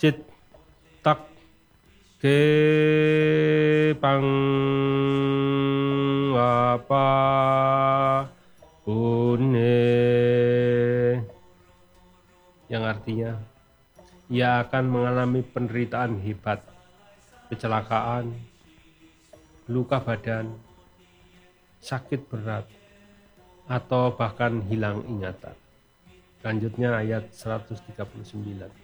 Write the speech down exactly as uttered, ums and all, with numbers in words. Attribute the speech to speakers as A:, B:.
A: cit tak ke pang apa une, yang artinya ia akan mengalami penderitaan hebat, kecelakaan, luka badan, sakit berat, atau bahkan hilang ingatan. Lanjutnya ayat seratus tiga puluh sembilan.